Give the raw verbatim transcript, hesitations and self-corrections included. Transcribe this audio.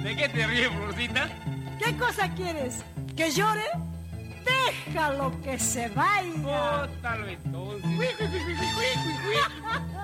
¿De qué te ríes, Florcita? ¿Qué cosa quieres? ¿Que llore? Déjalo que se vaya. Bótalo entonces.